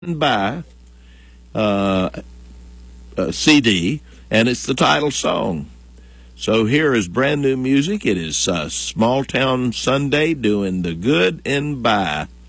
by uh, CD, and it's the title song. So here is brand new music. It is Small Town Sunday doing the good and by.